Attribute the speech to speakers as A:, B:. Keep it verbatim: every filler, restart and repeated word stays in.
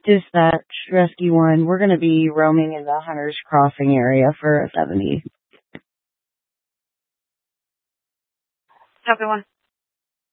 A: Dispatch, Rescue one. We're going to be roaming in the Hunter's Crossing area for a seventy.
B: Copy one.